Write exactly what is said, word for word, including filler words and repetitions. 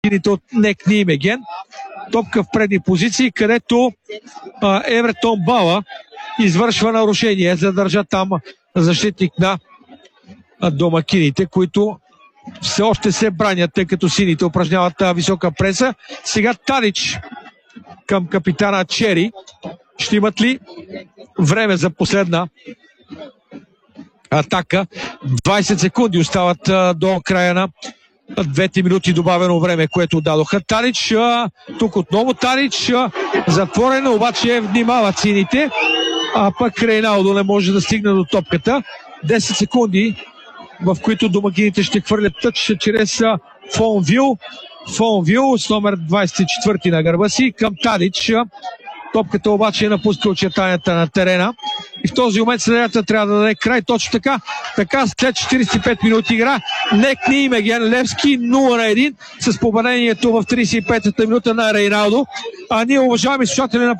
сините от Нек Нимеген. Топка в предни позиции, където а, Евертон Бала извършва нарушение. Задържа там защитник на домакините, които все още се бранят, тъй като сините упражняват а, висока преса. Сега Тадич към капитана Чери. Ще имат ли време за последна атака? двайсет секунди остават а, до края на двете минути добавено време, което дадоха. Тарич, а, тук отново Тарич, а, затворено, обаче внимават сините, а пък Рейналдо не може да стигне до топката. десет секунди, в които домакините ще хвърлят тъч чрез а, Фонвил. Фонвил с номер двайсет и четвърти на гърба си към Тарич. Топката обаче е напуска очертанията на терена. И в този момент съдията трябва да даде край. Точно така. Така след четирийсет и пет минути игра. Нек Нимеген Левски нула на един с победението в трийсет и петата минута на Рейналдо. А ние, уважаеми слушатели на